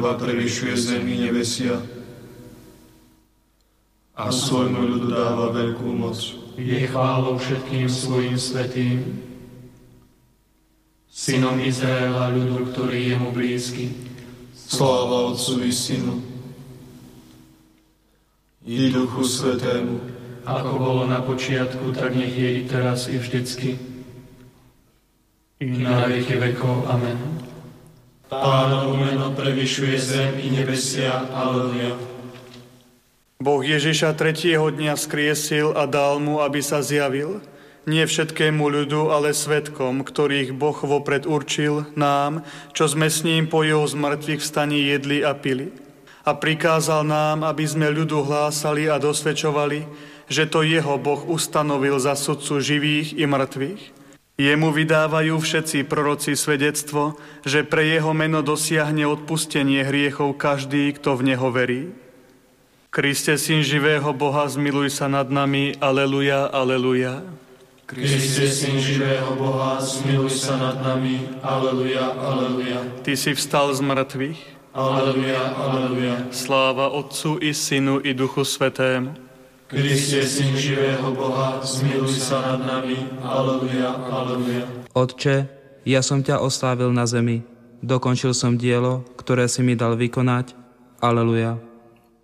a prevyšuje zem i nebesia a svojmu ľudu dáva veľkú moc. Je chválou všetkým svojim svätým, synom Izraela, ľudu, ktorý je mu blízky. Sláva Otcu i Synu i Duchu Svätému, ako bolo na počiatku, tak nech je i teraz, i vždycky, i na veky vekov. Amen. Pánovo meno prevyšuje zem i nebesia. Aleluja. Boh Ježiša 3. dňa vzkriesil a dal mu, aby sa zjavil, nie všetkému ľudu, ale svedkom, ktorých Boh vopred určil nám, čo sme s ním po jeho zmrtvých vstaní jedli a pili. A prikázal nám, aby sme ľudu hlásali a dosvedčovali, že to jeho Boh ustanovil za sudcu živých i mŕtvych. Jemu vydávajú všetci proroci svedectvo, že pre jeho meno dosiahne odpustenie hriechov každý, kto v neho verí. Kriste, Syn živého Boha, zmiluj sa nad nami. Aleluja, aleluja. Kriste, Syn živého Boha, zmiluj sa nad nami. Aleluja, aleluja. Ty si vstal z mŕtvych. Aleluja, aleluja. Sláva Otcu i Synu i Duchu Svätému. Kriste, Syn živého Boha, zmiluj sa nad nami. Aleluja, aleluja. Otče, ja som ťa oslávil na zemi. Dokončil som dielo, ktoré si mi dal vykonať. Aleluja.